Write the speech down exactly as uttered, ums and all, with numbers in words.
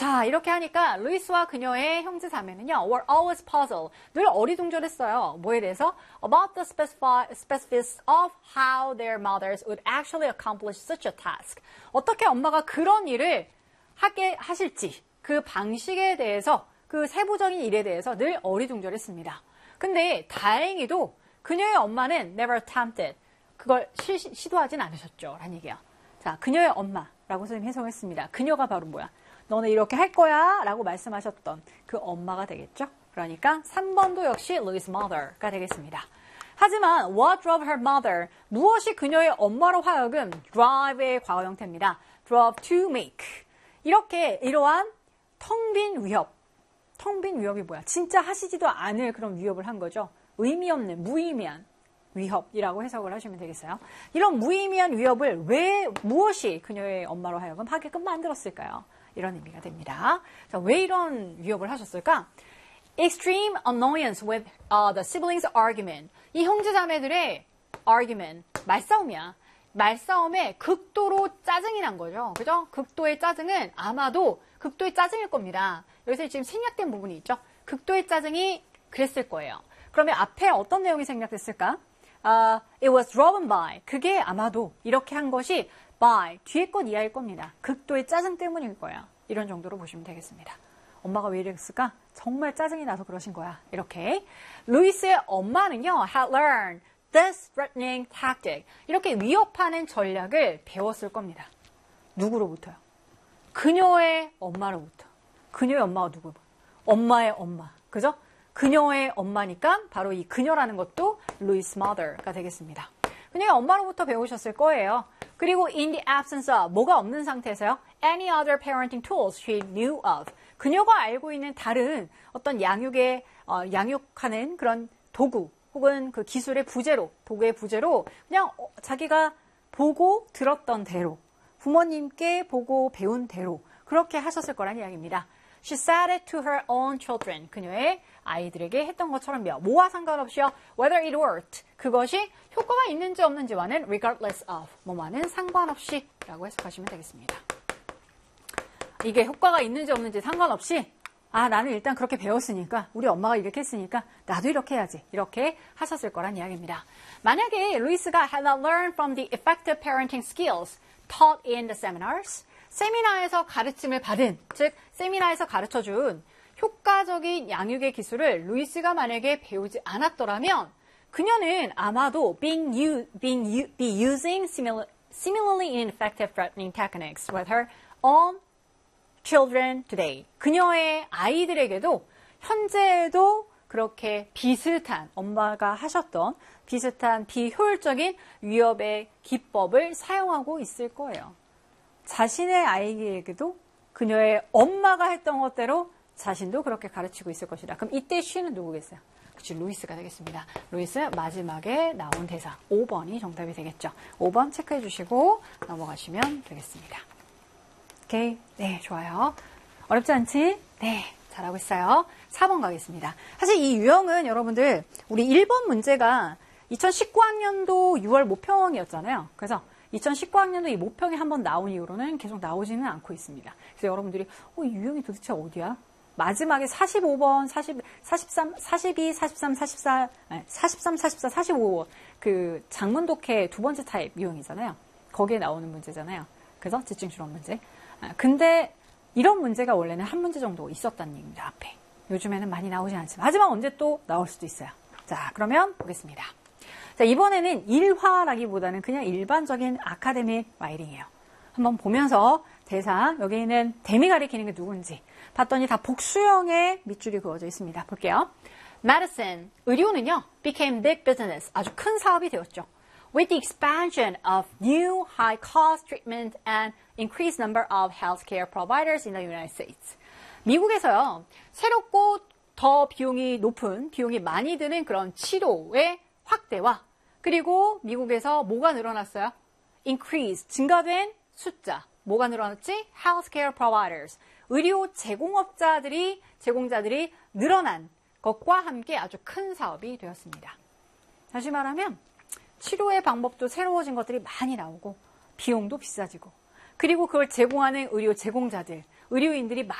자, 이렇게 하니까 루이스와 그녀의 형제 자매는요, were always puzzled. 늘 어리둥절했어요. 뭐에 대해서? About the specifi- specifics of how their mothers would actually accomplish such a task. 어떻게 엄마가 그런 일을 하게 하실지, 그 방식에 대해서, 그 세부적인 일에 대해서 늘 어리둥절했습니다. 근데 다행히도 그녀의 엄마는 never attempted. 그걸 시, 시도하진 않으셨죠. 라는 얘기야. 자, 그녀의 엄마라고 선생님이 해석했습니다. 그녀가 바로 뭐야? 너네 이렇게 할 거야 라고 말씀하셨던 그 엄마가 되겠죠. 그러니까 삼 번도 역시 Louis' mother가 되겠습니다. 하지만 what drove her mother? 무엇이 그녀의 엄마로 하여금 drive의 과거 형태입니다. drove to make. 이렇게 이러한 텅 빈 위협. 텅 빈 위협이 뭐야? 진짜 하시지도 않을 그런 위협을 한 거죠. 의미 없는 무의미한 위협이라고 해석을 하시면 되겠어요. 이런 무의미한 위협을 왜 무엇이 그녀의 엄마로 하여금 하게끔 만들었을까요? 이런 의미가 됩니다. 자, 왜 이런 위협을 하셨을까? Extreme annoyance with uh, the siblings' argument. 이 형제자매들의 argument, 말싸움이야. 말싸움에 극도로 짜증이 난 거죠. 그죠? 극도의 짜증은 아마도 극도의 짜증일 겁니다. 여기서 지금 생략된 부분이 있죠. 극도의 짜증이 그랬을 거예요. 그러면 앞에 어떤 내용이 생략됐을까? Uh, it was driven by. 그게 아마도 이렇게 한 것이 by, 뒤에 것 이하일 겁니다. 극도의 짜증 때문일 거야. 이런 정도로 보시면 되겠습니다. 엄마가 왜 이랬을까? 정말 짜증이 나서 그러신 거야. 이렇게. 루이스의 엄마는요, had learned this threatening tactic. 이렇게 위협하는 전략을 배웠을 겁니다. 누구로부터요? 그녀의 엄마로부터. 그녀의 엄마가 누구? 엄마의 엄마. 그죠? 그녀의 엄마니까 바로 이 그녀라는 것도 Louis' mother가 되겠습니다. 그녀의 엄마로부터 배우셨을 거예요. 그리고 in the absence of, 뭐가 없는 상태에서요. any other parenting tools she knew of. 그녀가 알고 있는 다른 어떤 양육의, 어, 양육하는 그런 도구 혹은 그 기술의 부재로, 도구의 부재로 그냥 어, 자기가 보고 들었던 대로, 부모님께 보고 배운 대로 그렇게 하셨을 거란 이야기입니다. She said it to her own children. 그녀의 아이들에게 했던 것처럼요. 뭐와 상관없이요. Whether it worked. 그것이 효과가 있는지 없는지와는 regardless of. 뭐와는 상관없이 라고 해석하시면 되겠습니다. 이게 효과가 있는지 없는지 상관없이 아 나는 일단 그렇게 배웠으니까 우리 엄마가 이렇게 했으니까 나도 이렇게 해야지. 이렇게 하셨을 거란 이야기입니다. 만약에 루이스가 had not learned from the effective parenting skills taught in the seminars. 세미나에서 가르침을 받은, 즉 세미나에서 가르쳐준 효과적인 양육의 기술을 루이스가 만약에 배우지 않았더라면 그녀는 아마도 being, u, being u, be using similar, similarly ineffective threatening techniques with her own children today. 그녀의 아이들에게도 현재에도 그렇게 비슷한 엄마가 하셨던 비슷한 비효율적인 위협의 기법을 사용하고 있을 거예요. 자신의 아이에게도 그녀의 엄마가 했던 것대로 자신도 그렇게 가르치고 있을 것이다. 그럼 이때 she는 누구겠어요? 그치, 루이스가 되겠습니다. 루이스 마지막에 나온 대사 오 번이 정답이 되겠죠. 오 번 체크해 주시고 넘어가시면 되겠습니다. 오케이, 네, 좋아요. 어렵지 않지? 네, 잘하고 있어요. 사 번 가겠습니다. 사실 이 유형은 여러분들 우리 일 번 문제가 이천십구 학년도 유월 모평이었잖아요. 그래서 이천십구 학년도 이 모평이 한번 나온 이후로는 계속 나오지는 않고 있습니다. 그래서 여러분들이 어, 이 유형이 도대체 어디야? 마지막에 사십오 번, 사십, 사십삼, 사십이, 사십삼, 사십사, 아니, 사십삼, 사십사, 사십오 번 그 장문 독해 두 번째 타입 유형이잖아요. 거기에 나오는 문제잖아요. 그래서 지층 실험 문제. 아, 근데 이런 문제가 원래는 한 문제 정도 있었다는 얘기입니다. 앞에. 요즘에는 많이 나오지 않지만 하지만 언제 또 나올 수도 있어요. 자, 그러면 보겠습니다. 자, 이번에는 일화라기보다는 그냥 일반적인 아카데믹 라이팅이에요. 한번 보면서 대사, 여기 있는 댐이 가리키는 게 누군지 봤더니 다 복수형의 밑줄이 그어져 있습니다. 볼게요. Medicine, 의료는요, became big business, 아주 큰 사업이 되었죠. With the expansion of new high-cost treatment and increased number of healthcare providers in the United States. 미국에서요, 새롭고 더 비용이 높은, 비용이 많이 드는 그런 치료의 확대와 그리고 미국에서 뭐가 늘어났어요? Increase, 증가된 숫자. 뭐가 늘어났지? Healthcare providers. 의료 제공업자들이, 제공자들이 늘어난 것과 함께 아주 큰 사업이 되었습니다. 다시 말하면 치료의 방법도 새로워진 것들이 많이 나오고 비용도 비싸지고 그리고 그걸 제공하는 의료 제공자들, 의료인들이